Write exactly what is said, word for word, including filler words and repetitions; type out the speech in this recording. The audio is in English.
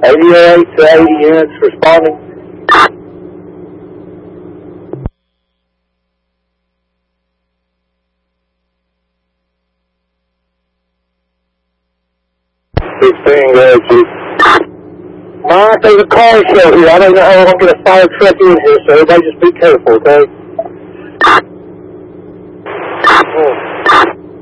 eighty-eight to eighty units responding. sixteen, go ahead, Chief. Alright, there's a car show here. I don't know how we're going to get a fire truck in here, so everybody just be careful, okay? Oh.